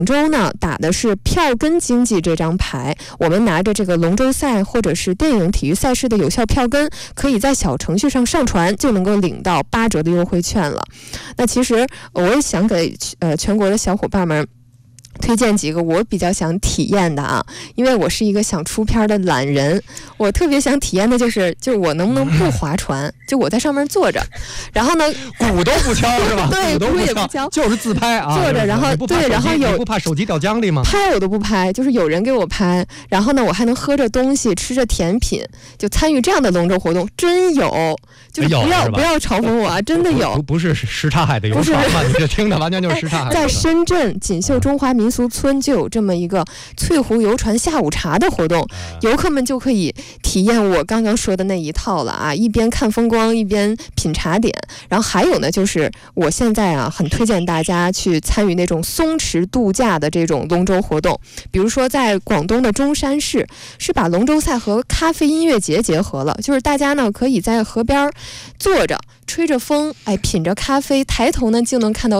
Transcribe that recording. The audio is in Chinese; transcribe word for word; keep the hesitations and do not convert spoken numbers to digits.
州呢打的是票根经济这张牌，我们拿着这个龙舟赛或者是电影体育赛事的有效票根，可以在小程序上上传，就能够领到八折的优惠券了。那其实我也想给呃全国的小伙伴们推荐几个我比较想体验的啊，因为我是一个想出片的懒人，我特别想体验的就是就是我能不能不划船，就我在上面坐着，然后呢鼓都不敲是吧？ 对， 鼓也不敲， 就是自拍啊， 坐着，然后对，然后有不怕手机掉江里吗？ 拍我都不拍，就是有人给我拍，然后呢我还能喝着东西，吃着甜品，就参与这样的龙舟活动，真有，就是不要不要嘲讽我啊，真的有， 不不是什刹海的游船吧？你这听的完全就是什刹海。 在深圳锦绣中华民俗村就有这么一个翠湖游船下午茶的活动，游客们就可以体验我刚刚说的那一套了啊，一边看风光一边品茶点。然后还有呢，就是我现在啊很推荐大家去参与那种松弛度假的这种龙舟活动，比如说在广东的中山市是把龙舟赛和咖啡音乐节结合了，就是大家呢可以在河边坐着吹着风，哎，品着咖啡，抬头呢就能看到